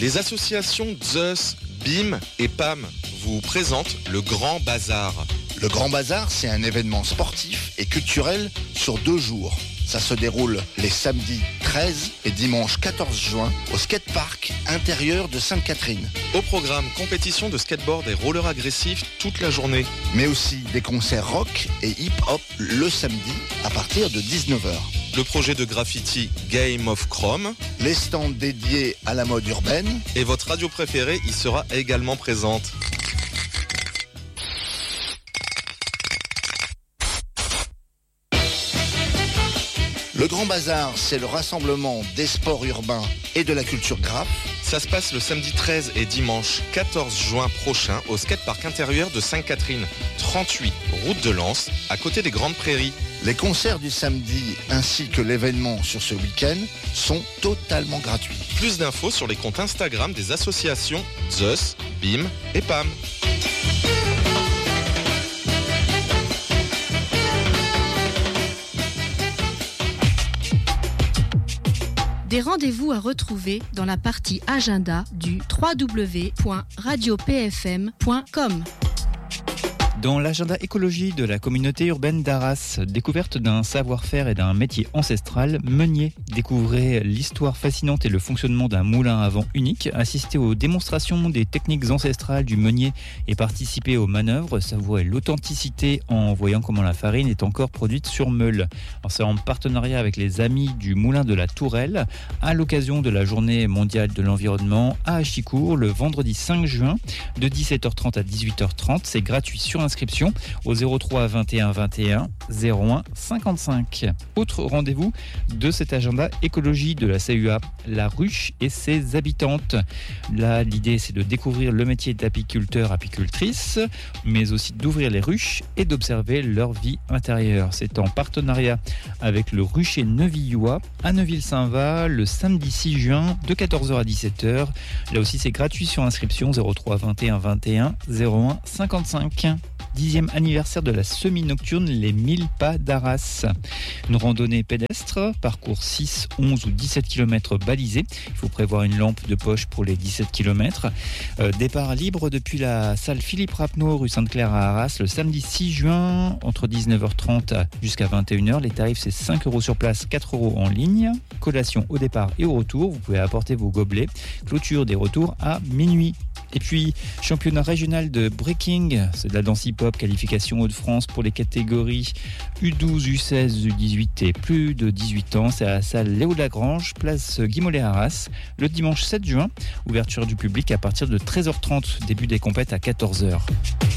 Les associations Zeus, BIM et PAM vous présentent le Grand Bazar. Le Grand Bazar, c'est un événement sportif et culturel sur 2 jours. Ça se déroule les samedis 13 et dimanche 14 juin au skatepark intérieur de Sainte-Catherine. Au programme, compétition de skateboard et roller agressif toute la journée. Mais aussi des concerts rock et hip-hop le samedi à partir de 19h. Le projet de graffiti Game of Chrome. Les stands dédiés à la mode urbaine. Et votre radio préférée y sera également présente. Le Grand Bazar, c'est le rassemblement des sports urbains et de la culture graphe. Ça se passe le samedi 13 et dimanche 14 juin prochain au skatepark intérieur de Sainte-Catherine, 38 route de Lens, à côté des Grandes Prairies. Les concerts du samedi ainsi que l'événement sur ce week-end sont totalement gratuits. Plus d'infos sur les comptes Instagram des associations Zeus, BIM et PAM. Des rendez-vous à retrouver dans la partie agenda du www.radiopfm.com. Dans l'agenda écologie de la communauté urbaine d'Arras, découverte d'un savoir-faire et d'un métier ancestral, meunier. Découvrez l'histoire fascinante et le fonctionnement d'un moulin à vent unique, assistez aux démonstrations des techniques ancestrales du meunier et participez aux manœuvres, savourer l'authenticité en voyant comment la farine est encore produite sur meule. C'est en partenariat avec les amis du moulin de la Tourelle, à l'occasion de la journée mondiale de l'environnement à Achicourt, le vendredi 5 juin, de 17h30 à 18h30. C'est gratuit sur inscription au 03 21 21 01 55. Autre rendez-vous de cet agenda écologie de la CUA, la ruche et ses habitantes. Là, l'idée, c'est de découvrir le métier d'apiculteur-apicultrice, mais aussi d'ouvrir les ruches et d'observer leur vie intérieure. C'est en partenariat avec le rucher Neuvillois à Neuville-Saint-Va le samedi 6 juin de 14h à 17h. Là aussi, c'est gratuit sur inscription 03 21 21 01 55. 10e anniversaire de la semi-nocturne Les 1000 pas d'Arras. Une randonnée pédestre, parcours 6, 11 ou 17 km balisés. Il faut prévoir une lampe de poche pour les 17 km. Départ libre depuis la salle Philippe Rapneau, rue Sainte-Claire à Arras, le samedi 6 juin, entre 19h30 jusqu'à 21h. Les tarifs, c'est 5 € sur place, 4 € en ligne. Collation au départ et au retour. Vous pouvez apporter vos gobelets. Clôture des retours à minuit. Et puis, championnat régional de breaking, c'est de la danse hip-hop, qualification Hauts-de-France pour les catégories U12, U16, U18 et plus de 18 ans. C'est à la salle Léo Lagrange, place Guy-Mollet à Arras, le dimanche 7 juin. Ouverture du public à partir de 13h30, début des compètes à 14h.